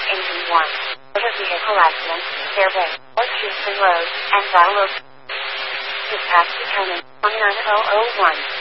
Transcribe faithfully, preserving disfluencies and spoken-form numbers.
Engine one. Motor vehicle accident, Fairbanks, or Houston Road, and Val Dispatch determined, one nine zero zero one.